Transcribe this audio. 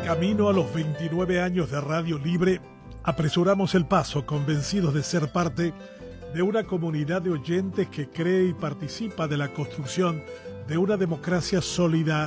Camino a los 29 años de Radio Libre, apresuramos el paso, convencidos de ser parte de una comunidad de oyentes que cree y participa de la construcción de una democracia sólida